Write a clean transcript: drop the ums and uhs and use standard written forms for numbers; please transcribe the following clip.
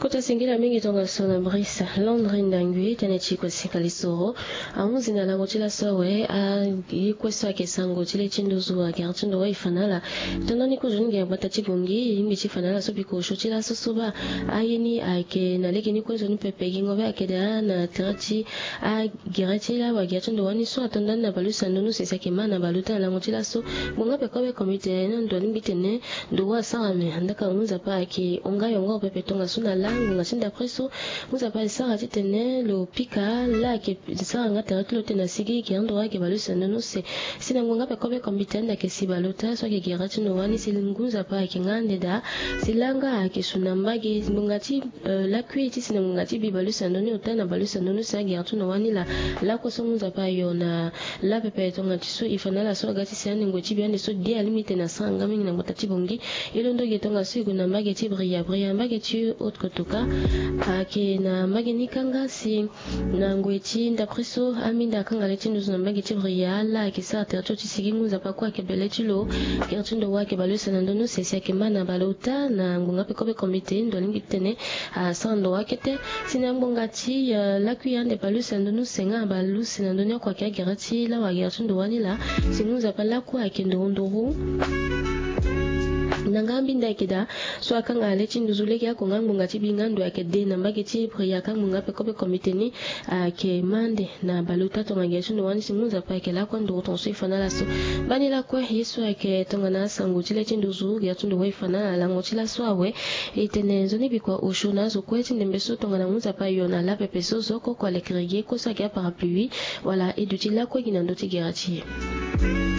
Kuta singira mingi tonga sona brisa Londres ndangui tene chiko sikalisoro amuzi na lango chila sowe yikweso akesango chile chinduzu akerchindo wa ifanala tonani kujungi abata chibungi yimbi chifanala so biko chila sosuba ayini ake na leki ni kwezo ni pepe ngobe akeda na terachi a gerachila wa gerchindo wani so atondana na balusa nunu sesa kemana baluta lango chila so bonga pekobe komite ndo limbitene ndo wa same ndaka unza pa ake onga yonga pepe tonga suna langu ngasinda preso muza pa sara titene lo pika la ke sara ngata ratlo tena sigi ki ando wake balusa nunu se sina ngonga pe kobe kombitenda ke sibalota so ke gerati no wani silinguza pa ke ngande da silanga ke sunambage ngati la kuiti sina ngati bi balusa nunu utana balusa nunu sa geratu no wani la ko so muza pa yona la pepe tonga tiso ifanala so gati sane ngochi biande so dia limite na sanga mingi na ngotati bongi ilondo getonga sigu na mbage tibria mbage tu autre kotoka ake na mageni kanga si na ngwechi ndapreso aminda kanga leti nduzu na mbage tibria la ke sa terto tisigingu za pakwa ke beleti lo kertundo wake balusa na ndono sesi ake mana balota na ngunga pe kobe komite ndo lingi tene sando wake te sina mbongati la kuyande balusa ndono senga balusa na ndono kwa ke gerati la wa gertundo wani la singuza pala kwa ake ndondoro nangambi ndakida so akanga leti nduzuleke yako ngangu ngati bingando yake de na mbageti priya kangu ngape kobe komiteni ke mande na baluta to mangesho no wani simuza pa ke la kwa ndo to so ifana so bani la kwa yesu yake tonga na sangu chile chinduzu ya tundu wa ifana la ngochila so awe itenenzo ni bikwa ushuna so kweti ndembeso tonga na muza pa yona la pepeso zoko kwa le krege ko sa ke parapluie wala edutila kwa ginando tigirati